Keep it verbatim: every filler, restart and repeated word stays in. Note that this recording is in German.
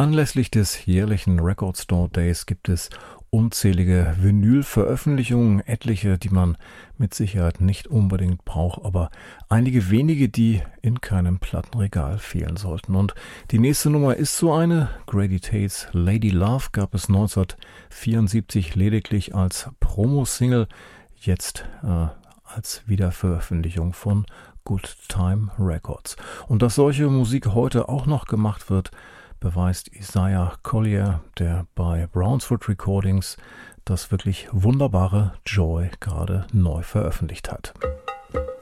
Anlässlich des jährlichen Record Store Days gibt es unzählige Vinyl-Veröffentlichungen, etliche, die man mit Sicherheit nicht unbedingt braucht, aber einige wenige, die in keinem Plattenregal fehlen sollten. Und die nächste Nummer ist so eine. Grady Tates Lady Love gab es neunzehnhundertvierundsiebzig lediglich als Promo-Single, jetzt äh, als Wiederveröffentlichung von Good Time Records. Und dass solche Musik heute auch noch gemacht wird, beweist Isaiah Collier, der bei Brownswood Recordings das wirklich wunderbare Joy gerade neu veröffentlicht hat.